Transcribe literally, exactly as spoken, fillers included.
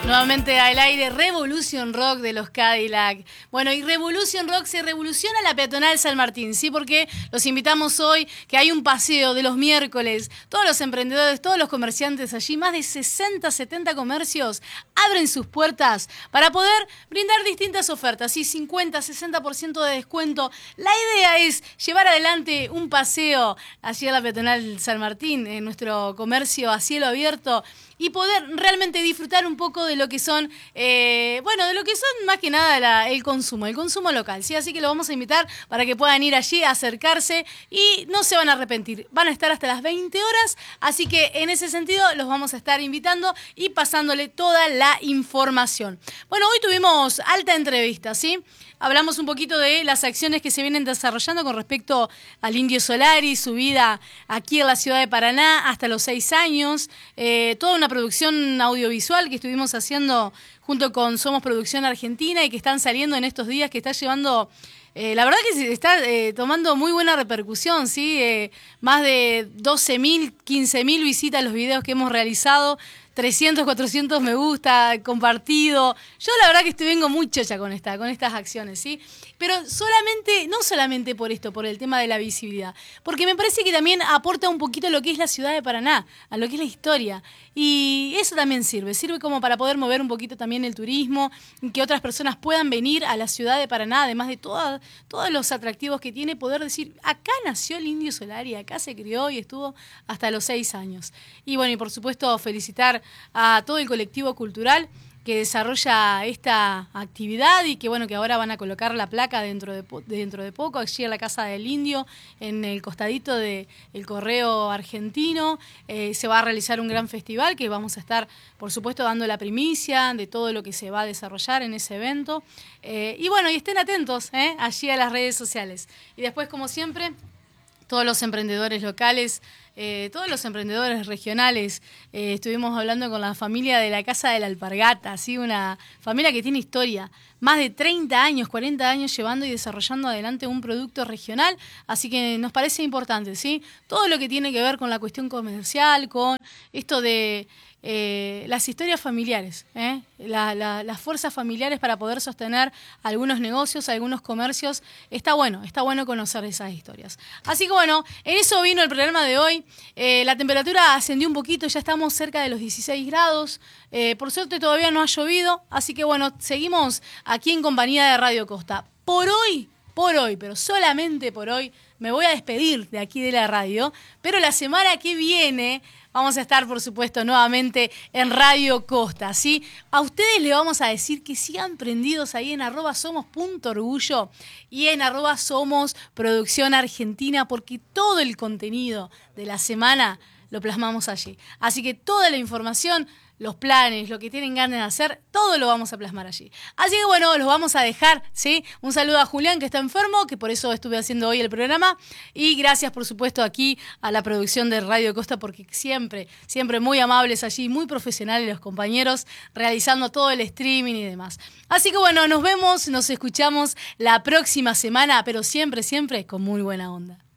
Nuevamente al aire, Revolution Rock de los Cadillac. Bueno, y Revolution Rock se revoluciona la peatonal San Martín, ¿sí? Porque los invitamos hoy, que hay un paseo de los miércoles. Todos los emprendedores, todos los comerciantes allí, más de sesenta, setenta comercios, abren sus puertas para poder brindar distintas ofertas, ¿sí? cincuenta, sesenta por ciento de descuento. La idea es llevar adelante un paseo allí a la peatonal San Martín, en nuestro comercio a cielo abierto, y poder realmente disfrutar un poco de lo que son, eh, bueno, de lo que son más que nada la, el consumo, el consumo local, ¿sí? Así que lo vamos a invitar para que puedan ir allí, acercarse y no se van a arrepentir. Van a estar hasta las veinte horas, así que en ese sentido los vamos a estar invitando y pasándole toda la información. Bueno, hoy tuvimos alta entrevista, ¿sí? Hablamos un poquito de las acciones que se vienen desarrollando con respecto al Indio Solari, su vida aquí en la ciudad de Paraná hasta los seis años, eh, toda una producción audiovisual que estuvimos haciendo junto con Somos Producción Argentina y que están saliendo en estos días, que está llevando... Eh, la verdad que se está eh, tomando muy buena repercusión, ¿sí? Eh, más de doce mil, quince mil visitas a los videos que hemos realizado, trescientos, cuatrocientos me gusta, compartido. Yo la verdad que estoy vengo muy chocha con esta, con estas acciones, ¿sí? Pero solamente, no solamente por esto, por el tema de la visibilidad, porque me parece que también aporta un poquito a lo que es la ciudad de Paraná, a lo que es la historia. Y eso también sirve, sirve como para poder mover un poquito también el turismo, que otras personas puedan venir a la ciudad de Paraná, además de toda, todos los atractivos que tiene, poder decir, acá nació el Indio Solari, acá se crió y estuvo hasta los seis años. Y bueno, y por supuesto felicitar a todo el colectivo cultural que desarrolla esta actividad y que bueno, que ahora van a colocar la placa dentro de, dentro de poco, allí en la Casa del Indio, en el costadito del Correo Argentino. Eh, se va a realizar un gran festival que vamos a estar, por supuesto, dando la primicia de todo lo que se va a desarrollar en ese evento. Eh, y bueno, y estén atentos eh, allí a las redes sociales. Y después, como siempre, todos los emprendedores locales, Eh, todos los emprendedores regionales, eh, estuvimos hablando con la familia de la Casa de la Alpargata, ¿sí? Una familia que tiene historia, más de treinta años, cuarenta años llevando y desarrollando adelante un producto regional, así que nos parece importante, ¿sí? Todo lo que tiene que ver con la cuestión comercial, con esto de eh, las historias familiares, ¿eh? la, la, las fuerzas familiares para poder sostener algunos negocios, algunos comercios, está bueno, está bueno conocer esas historias. Así que bueno, en eso vino el programa de hoy. Eh, la temperatura ascendió un poquito, ya estamos cerca de los dieciséis grados, eh, por suerte todavía no ha llovido, así que bueno, seguimos aquí en compañía de Radio Costa. Por hoy, por hoy, pero solamente por hoy, me voy a despedir de aquí de la radio, pero la semana que viene vamos a estar, por supuesto, nuevamente en Radio Costa, ¿sí? A ustedes les vamos a decir que sigan prendidos ahí en arroba somos punto orgullo y en arroba somos producción argentina, porque todo el contenido de la semana lo plasmamos allí. Así que toda la información, los planes, lo que tienen ganas de hacer, todo lo vamos a plasmar allí. Así que bueno, los vamos a dejar, ¿sí? Un saludo a Julián, que está enfermo, que por eso estuve haciendo hoy el programa, y gracias por supuesto aquí a la producción de Radio Costa, porque siempre, siempre muy amables allí, muy profesionales los compañeros, realizando todo el streaming y demás. Así que bueno, nos vemos, nos escuchamos la próxima semana, pero siempre, siempre con muy buena onda.